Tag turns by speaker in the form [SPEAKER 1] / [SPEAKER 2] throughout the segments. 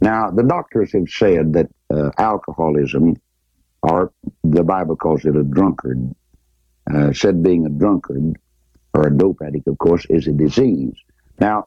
[SPEAKER 1] Now, the doctors have said that alcoholism, or the Bible calls it a drunkard, said being a drunkard, or a dope addict, of course, is a disease. Now,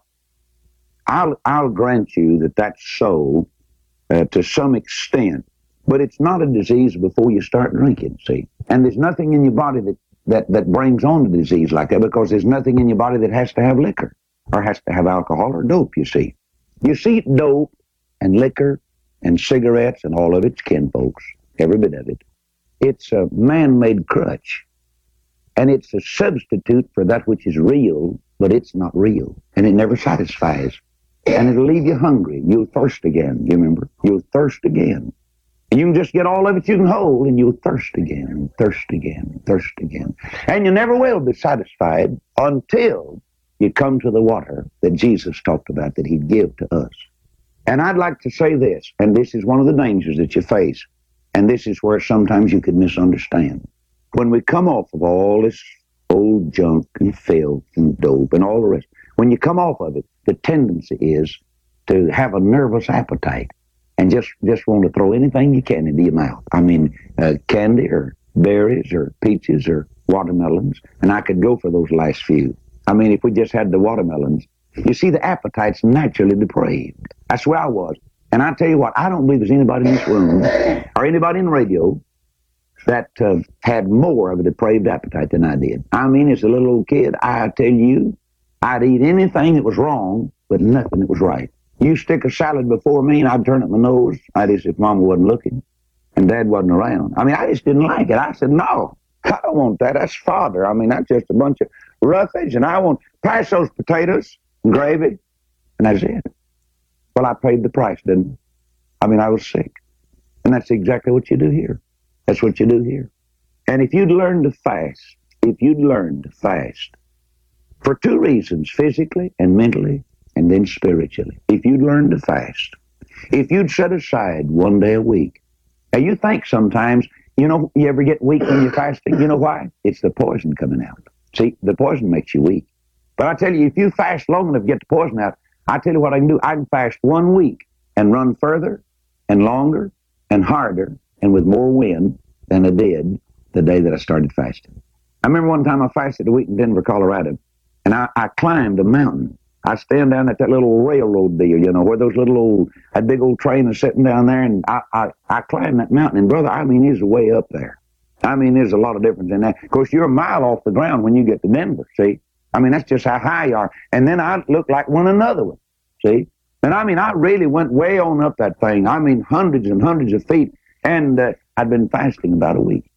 [SPEAKER 1] I'll grant you that that's so to some extent, but it's not a disease before you start drinking, see? And there's nothing in your body that brings on the disease like that, because there's nothing in your body that has to have liquor or has to have alcohol or dope, you see. You see, dope and liquor and cigarettes and all of its kinfolks, every bit of it, it's a man-made crutch. And it's a substitute for that which is real, but it's not real. And it never satisfies. And it'll leave you hungry. You'll thirst again, you remember? You'll thirst again. And you can just get all of it you can hold, and you'll thirst again, and thirst again, and thirst again. And you never will be satisfied until you come to the water that Jesus talked about, that he'd give to us. And I'd like to say this, and this is one of the dangers that you face, and this is where sometimes you can misunderstand. When we come off of all this old junk and filth and dope and all the rest, when you come off of it, the tendency is to have a nervous appetite and just want to throw anything you can into your mouth. I mean, candy or berries or peaches or watermelons, and I could go for those last few. I mean, if we just had the watermelons, you see, the appetite's naturally depraved. That's where I was. And I tell you what, I don't believe there's anybody in this room or anybody in the radio that had more of a depraved appetite than I did. I mean, as a little old kid, I tell you, I'd eat anything that was wrong, but nothing that was right. You stick a salad before me, and I'd turn up my nose. I'd as if Mama wasn't looking, and Dad wasn't around. I mean, I just didn't like it. I said, no, I don't want that. That's fodder. I mean, that's just a bunch of roughage, and I want pass those potatoes and gravy, and that's it. Well, I paid the price, didn't I? I mean, I was sick, and that's exactly what you do here. That's what you do here. And if you'd learn to fast, for two reasons, physically and mentally, and then spiritually. If you'd learn to fast, if you'd set aside one day a week. Now, you think sometimes, you know, you ever get weak when you're fasting? You know why? It's the poison coming out. See, the poison makes you weak. But I tell you, if you fast long enough to get the poison out, I tell you what I can do. I can fast 1 week and run further and longer and harder and with more wind than I did the day that I started fasting. I remember one time I fasted a week in Denver, Colorado, and I climbed a mountain. I stand down at that little railroad deal, you know, where those that big old train is sitting down there, and I climbed that mountain, and brother, I mean, it's way up there. I mean, there's a lot of difference in that. Of course, you're a mile off the ground when you get to Denver, see? I mean, that's just how high you are. And then I look like another one, see? And I mean, I really went way on up that thing. I mean, hundreds and hundreds of feet. And I'd been fasting about a week.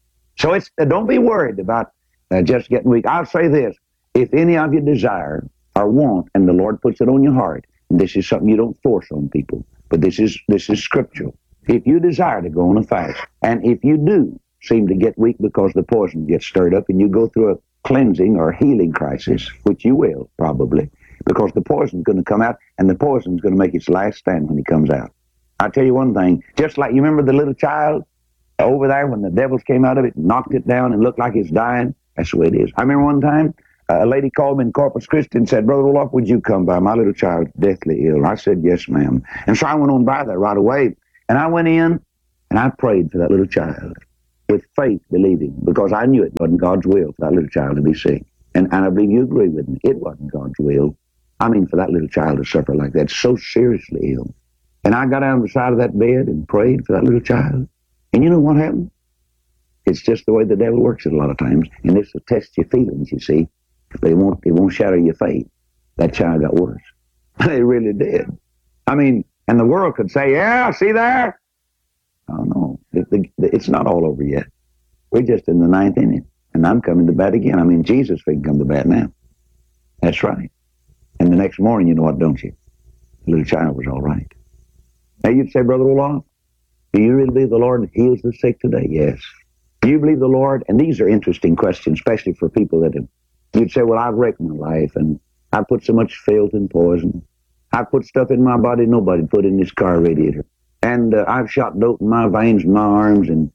[SPEAKER 1] So it's don't be worried about just getting weak. I'll say this. If any of you desire or want, and the Lord puts it on your heart, and this is something you don't force on people, but this is scriptural. If you desire to go on a fast, and if you do seem to get weak because the poison gets stirred up, and you go through a cleansing or healing crisis, which you will probably, because the poison's going to come out, and the poison's going to make its last stand when it comes out. I'll tell you one thing, just like you remember the little child over there when the devils came out of it, knocked it down and looked like it's dying? That's the way it is. I remember one time, a lady called me in Corpus Christi and said, Brother Roloff, would you come by? My little child's deathly ill. I said, yes, ma'am. And so I went on by there right away. And I went in and I prayed for that little child with faith, believing, because I knew it wasn't God's will for that little child to be sick. And I believe you agree with me. It wasn't God's will. I mean, for that little child to suffer like that, so seriously ill. And I got down beside of that bed and prayed for that little child. And you know what happened? It's just the way the devil works it a lot of times. And this will test your feelings, you see. But it won't shatter your faith. That child got worse. It really did. I mean, and the world could say, yeah, see there? Oh, no. It's not all over yet. We're just in the 9th inning. And I'm coming to bat again. I mean, Jesus can come to bat now. That's right. And the next morning, you know what, don't you? The little child was all right. Now you'd say, Brother Roloff, do you really believe the Lord heals the sick today? Yes. Do you believe the Lord? And these are interesting questions, especially for people that have, you'd say, well, I've wrecked my life, and I put so much filth and poison. I put stuff in my body nobody put in this car radiator. And I've shot dope in my veins and my arms, and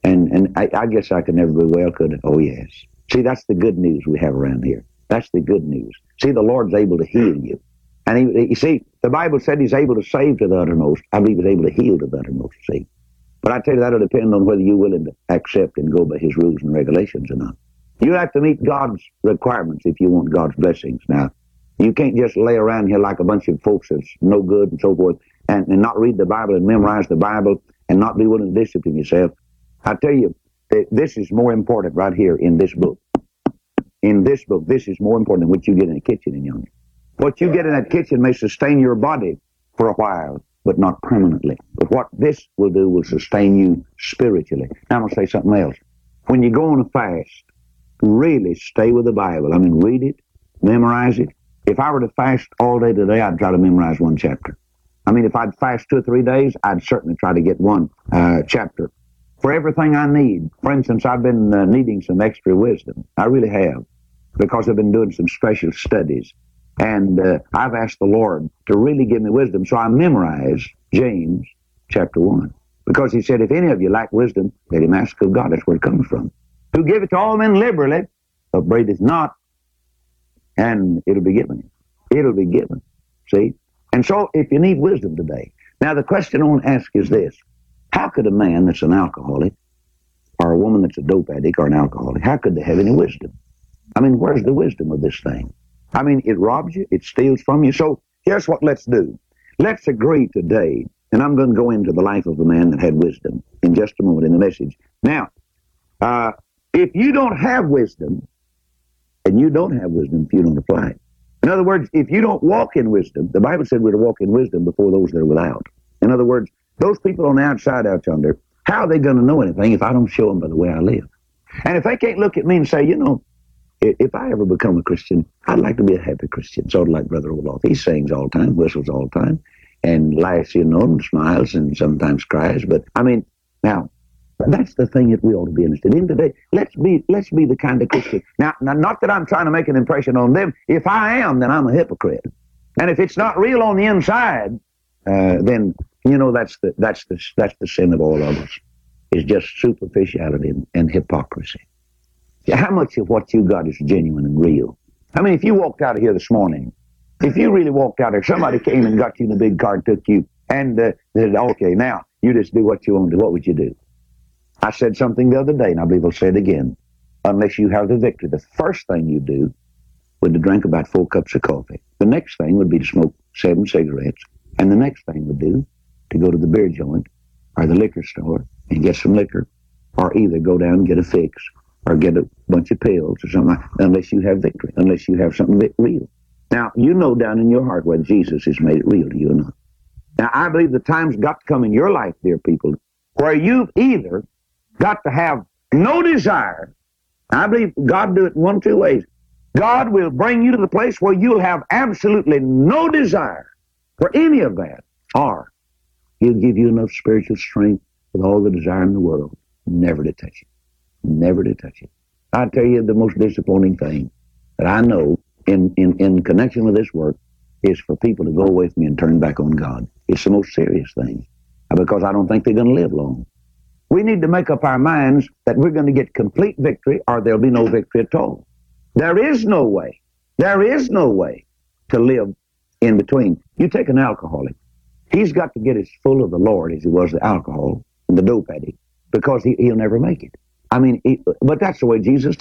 [SPEAKER 1] I guess I could never be well, could I? Oh, yes. See, that's the good news we have around here. That's the good news. See, the Lord's able to heal you. And you see, the Bible said he's able to save to the uttermost. I believe he's able to heal to the uttermost, see. But I tell you, that'll depend on whether you're willing to accept and go by his rules and regulations or not. You have to meet God's requirements if you want God's blessings. Now, you can't just lay around here like a bunch of folks that's no good and so forth, and not read the Bible and memorize the Bible and not be willing to discipline yourself. I tell you, this is more important right here in this book. In this book, this is more important than what you get in the kitchen in yonder. What you get in that kitchen may sustain your body for a while, but not permanently. But what this will do will sustain you spiritually. Now, I'm going to say something else. When you go on a fast, really stay with the Bible. I mean, read it, memorize it. If I were to fast all day today, I'd try to memorize one chapter. I mean, if I'd fast 2 or 3 days, I'd certainly try to get one chapter. For everything I need. For instance, I've been needing some extra wisdom. I really have, because I've been doing some special studies. And I've asked the Lord to really give me wisdom. So I memorized James chapter 1. Because he said, if any of you lack wisdom, let him ask of God. That's where it comes from. Who give it to all men liberally, upbraideth not, and it'll be given. It'll be given. See? And so if you need wisdom today. Now the question I want to ask is this. How could a man that's an alcoholic, or a woman that's a dope addict or an alcoholic, how could they have any wisdom? I mean, where's the wisdom of this thing? I mean, it robs you, it steals from you. So here's what let's do. Let's agree today, and I'm going to go into the life of a man that had wisdom in just a moment in the message. Now, if you don't have wisdom, and you don't have wisdom if you don't apply it. In other words, if you don't walk in wisdom, the Bible said we're to walk in wisdom before those that are without. In other words, those people on the outside out yonder, how are they going to know anything if I don't show them by the way I live? And if they can't look at me and say, you know, if I ever become a Christian, I'd like to be a happy Christian, sort of like Brother Olaf. He sings all the time, whistles all the time, and laughs, you know, and smiles and sometimes cries. But, I mean, now, that's the thing that we ought to be interested in today. Let's be the kind of Christian. Now, not that I'm trying to make an impression on them. If I am, then I'm a hypocrite. And if it's not real on the inside, then, you know, that's the sin of all of us, is just superficiality and hypocrisy. How much of what you got is genuine and real? I mean, if you walked out of here this morning, if you really walked out there, somebody came and got you in a big car and took you, and said, okay, now, you just do what you want to do, what would you do? I said something the other day, and I believe I'll say it again. Unless you have the victory, the first thing you do would to drink about 4 cups of coffee. The next thing would be to smoke 7 cigarettes. And the next thing would do to go to the beer joint or the liquor store and get some liquor, or either go down and get a fix or get a bunch of pills or something, unless you have victory, unless you have something real. Now, you know down in your heart whether Jesus has made it real to you or not. Now, I believe the time's got to come in your life, dear people, where you've either got to have no desire. I believe God do it in 1 of 2 ways. God will bring you to the place where you'll have absolutely no desire for any of that, or he'll give you enough spiritual strength with all the desire in the world never to touch it. Never to touch it. I tell you, the most disappointing thing that I know in connection with this work is for people to go away from me and turn back on God. It's the most serious thing, because I don't think they're going to live long. We need to make up our minds that we're going to get complete victory, or there'll be no victory at all. There is no way to live in between. You take an alcoholic. He's got to get as full of the Lord as he was the alcohol and the dope addict, because he'll never make it. I mean, but that's the way Jesus